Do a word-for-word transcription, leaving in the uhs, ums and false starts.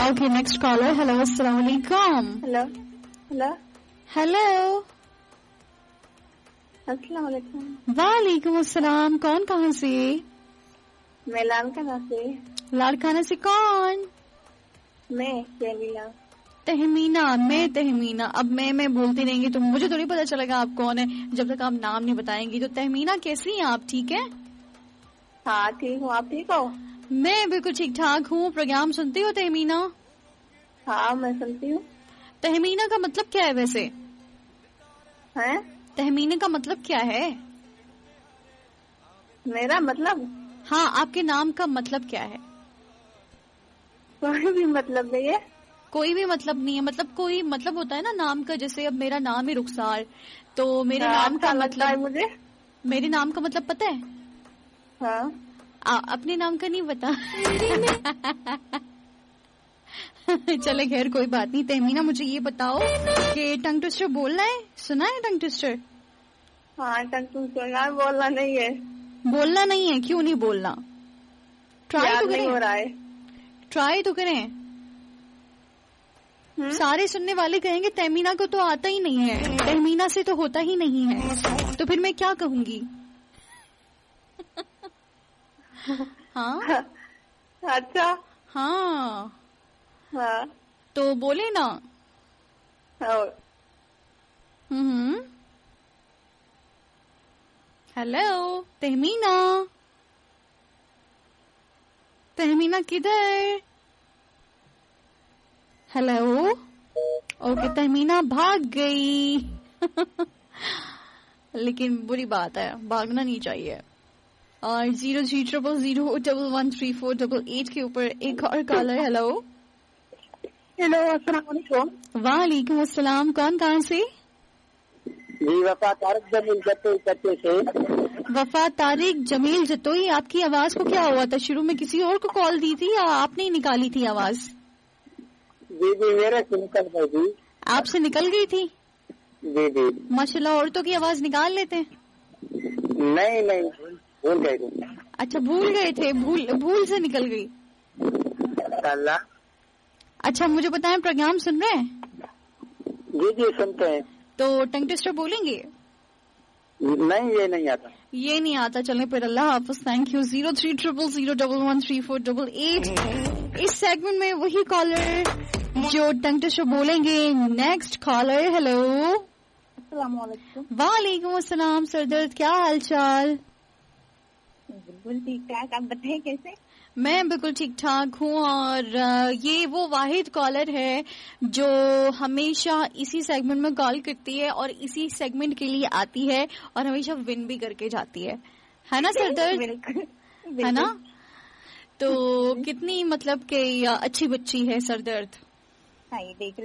Okay next collar. Hello السلام علیکم. Hello hello hello السلام علیکم. وعلیکم السلام. کون کہاں سے؟ میں لالکانہ سے. لاڑکانہ سے کون؟ میں جمیلہ. تہمینہ. میں تہمینہ. اب میں میں بولتی رہیں گی تو مجھے تھوڑی پتا چلے گا آپ کون ہے جب تک آپ نام نہیں بتائیں گی. تو تہمینہ کیسی ہیں آپ؟ ٹھیک ہے. ہاں ٹھیک ہوں. آپ ٹھیک ہو؟ میں بالکل ٹھیک ٹھاک ہوں. پروگرام سنتی ہو تہمینہ؟ ہاں میں سنتی ہوں. تہمینہ کا مطلب کیا ہے ویسے؟ ہیں؟ تہمینہ کا مطلب کیا ہے؟ میرا مطلب؟ ہاں آپ کے نام کا مطلب کیا ہے؟ کوئی بھی مطلب نہیں ہے. کوئی بھی مطلب نہیں ہے. مطلب کوئی مطلب ہوتا ہے نا نام کا. جیسے اب میرا نام ہے رخسار تو میرے ہاں نام کا اچھا لگتا ہے مطلب مجھے. میرے نام کا مطلب پتہ ہے؟ ہاں آ, اپنے نام کا نہیں پتا. چلے خیر کوئی بات نہیں. تہمینہ مجھے یہ بتاؤ کہ ٹنگ ٹوسٹر بولنا ہے؟ سنا ہے ٹنگ ٹوسٹر؟ ہاں ٹنگ ٹوسٹر بولنا نہیں ہے. بولنا نہیں ہے؟ کیوں نہیں بولنا؟ ٹرائی تو یاد نہیں ہو کریں. رہا ہے. ٹرائی تو کریں. سارے سننے والے کہیں گے تہمینہ کو تو آتا ہی نہیں ہے, تہمینہ سے تو ہوتا ہی نہیں ہے, تو پھر میں کیا کہوں گی؟ ہاں اچھا ہاں ہاں تو بولے نا. ہاں ہوں ہیلو تہمینہ, تہمینہ کدھر؟ ہیلو اوکے تہمینہ بھاگ گئی. لیکن بری بات ہے, بھاگنا نہیں چاہیے. اور zero three triple zero double one three four double eight کے اوپر ایک اور کالر. ہیلو ہیلو السلام علیکم. وعلیکم السلام. کون کہاں سے؟ جی وفا طارق جمیل جتوئی کچے سے. وفا طارق جمیل جتوئی. آپ کی آواز کو کیا ہوا تھا؟ شروع میں کسی اور کو کال دی تھی یا آپ نے نکالی تھی آواز؟ جی جی میرے سے نکل گئی تھی. آپ سے نکل گئی تھی؟ جی جی ماشاء اللہ عورتوں کی آواز نکال لیتے ہیں. نہیں نہیں بھول گئے تھے. اچھا بھول گئے تھے, بھول بھول سے نکل گئی. اللہ. اچھا مجھے بتائیں پروگرام سن رہے ہیں؟ جی جی سنتے ہیں. تو ٹنگ ٹوسٹر بولیں گے؟ نہیں یہ نہیں آتا. یہ نہیں آتا. چلیں پھر اللہ حافظ. Thank you. Zero three triple zero double one three four double eight. Us segment میں وہی کالر جو ٹنگ ٹوسٹر بولیں گے. Next collar. ہیلو السلام علیکم. وعلیکم السلام. سردرد کیا حال چال؟ بالکل ٹھیک ٹھاک. آپ بتائیں کیسے؟ میں بالکل ٹھیک ٹھاک ہوں. اور یہ وہ واحد کالر ہے جو ہمیشہ اسی سیگمنٹ میں کال کرتی ہے اور اسی سیگمنٹ کے لیے آتی ہے اور ہمیشہ ون بھی کر کے جاتی ہے, ہے نا سردرد؟ ہے نا؟ تو کتنی مطلب کہ اچھی بچی ہے سردرد. ہاں یہ دیکھ